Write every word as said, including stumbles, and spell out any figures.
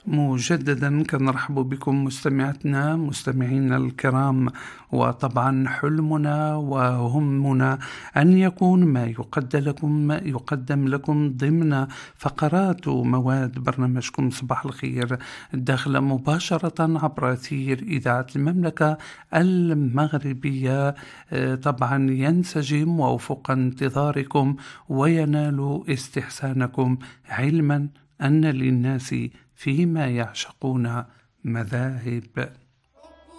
مجددا كنرحب بكم مستمعتنا مستمعينا الكرام، وطبعا حلمنا وهمنا أن يكون ما يقدم لكم ما يقدم لكم ضمن فقرات ومواد برنامجكم صباح الخير داخل مباشرة عبر أثير إذاعة المملكة المغربية. طبعا ينسجم وفوق انتظاركم وينال استحسانكم، علما أن للناس فيما يعشقون مذاهب.